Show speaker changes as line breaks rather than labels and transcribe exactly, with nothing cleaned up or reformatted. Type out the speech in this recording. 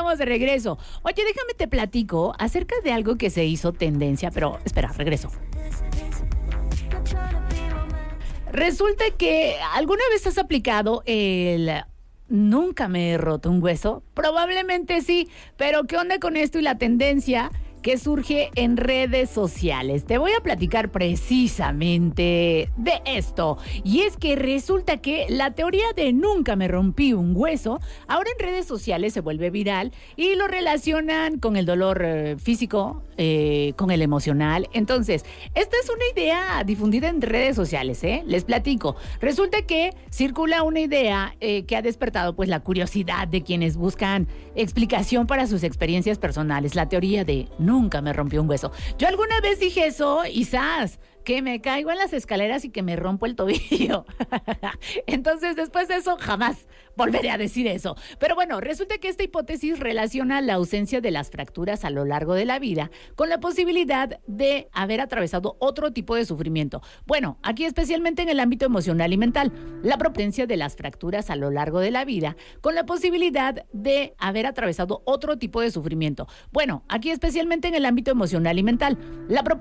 estamos de regreso. Oye, déjame te platico acerca de algo que se hizo tendencia, pero espera, regreso. Resulta que ¿alguna vez has aplicado el nunca me he roto un hueso? Probablemente sí, pero ¿qué onda con esto y la tendencia que surge en redes sociales? Te voy a platicar precisamente de esto. Y es que resulta que la teoría de nunca me rompí un hueso ahora en redes sociales se vuelve viral y lo relacionan con el dolor eh, físico, eh, con el emocional. Entonces, esta es una idea difundida en redes sociales, ¿eh? Les platico. Resulta que circula una idea eh, que ha despertado pues la curiosidad de quienes buscan explicación para sus experiencias personales. La teoría de nunca me rompió un hueso. Yo alguna vez dije eso y ¡zas! Que me caigo en las escaleras y que me rompo el tobillo. Entonces, después de eso, jamás volveré a decir eso. Pero bueno, resulta que esta hipótesis relaciona la ausencia de las fracturas a lo largo de la vida con la posibilidad de haber atravesado otro tipo de sufrimiento. Bueno, aquí especialmente en el ámbito emocional y mental. La propendencia de las fracturas a lo largo de la vida con la posibilidad de haber atravesado otro tipo de sufrimiento. Bueno, aquí especialmente en el ámbito emocional y mental. La